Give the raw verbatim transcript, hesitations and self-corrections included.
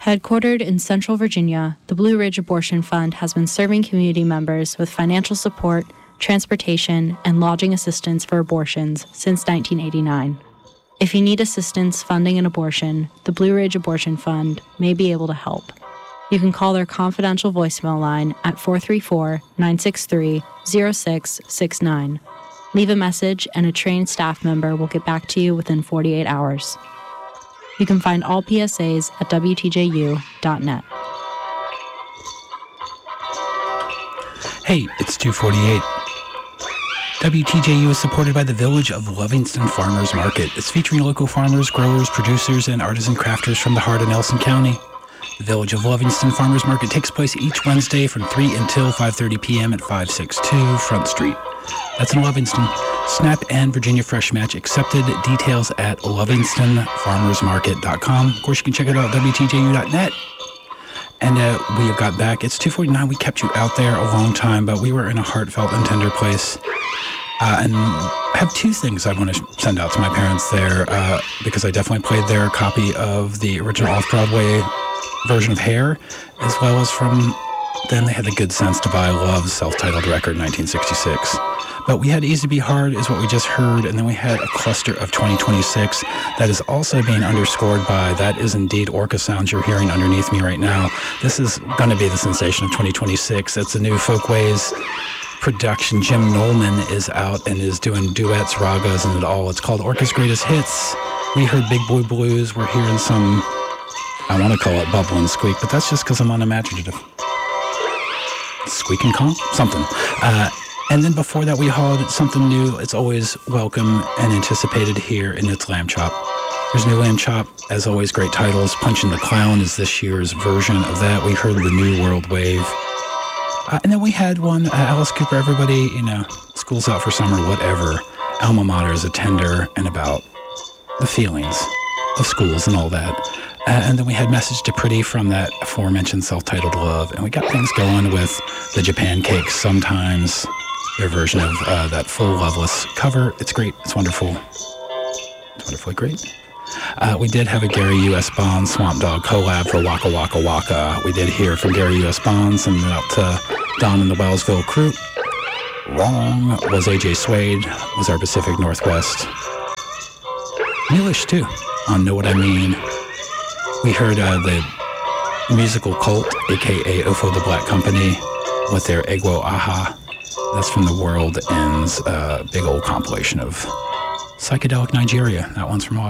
Headquartered in Central Virginia, the Blue Ridge Abortion Fund has been serving community members with financial support, transportation, and lodging assistance for abortions since nineteen eighty-nine. If you need assistance funding an abortion, the Blue Ridge Abortion Fund may be able to help. You can call their confidential voicemail line at four three four, nine six three, zero six six nine. Leave a message and a trained staff member will get back to you within forty-eight hours. You can find all P S As at W T J U dot net. Hey, it's two forty-eight. W T J U is supported by the Village of Lovingston Farmers Market. It's featuring local farmers, growers, producers, and artisan crafters from the heart of Nelson County. The Village of Lovingston Farmers Market takes place each Wednesday from three until five thirty p.m. at five sixty-two Front Street. That's in Lovingston. Snap and Virginia Fresh Match accepted. Details at lovingston farmers market dot com. Of course, you can check it out at W T J U dot net. And uh, we have got back. It's two forty-nine. We kept you out there a long time, but we were in a heartfelt and tender place. Uh, and I have two things I want to send out to my parents there, uh, because I definitely played their copy of the original off-Broadway version of Hair, as well as from then they had the good sense to buy Love's self-titled record, nineteen sixty-six. But we had Easy to Be Hard is what we just heard, and then we had a cluster of twenty twenty-six that is also being underscored by That Is Indeed Orca Sounds you're hearing underneath me right now. This is going to be the sensation of twenty twenty-six. It's a new Folkways production. Jim Nolman is out and is doing duets, ragas, and it all. It's called Orca's Greatest Hits. We heard Big Boy Blues. We're hearing some, I want to call it Bubble and Squeak, but that's just because I'm unimaginative. Squeak and Conk? Something. Uh, and then before that, we hauled something new. It's always welcome and anticipated here, and it's Lamb Chop. There's new Lamb Chop, as always, great titles. Punchin' the Clown is this year's version of that. We heard The New World Wave. Uh, and then we had one, uh, Alice Cooper, everybody, you know, school's out for summer, whatever. Alma Mater is a tender and about the feelings of schools and all that. Uh, and then we had Message to Pretty from that aforementioned self-titled Love. And we got things going with the Japan Cakes, Sometimes, their version of uh, that full Loveless cover. It's great. It's wonderful. It's wonderfully great. Uh, we did have a Gary U S. Bonds Swamp Dog collab for Waka Waka Waka. We did hear from Gary U S. Bonds and out to Don and the Wellsville crew. Wrong was A J Suede, was our Pacific Northwest. Newish, too, on Know What I Mean. We heard uh, the musical Cult, a k a. Ofo the Black Company, with their Egwo Aha. That's from the World Ends, uh, big old compilation of psychedelic Nigeria. That one's from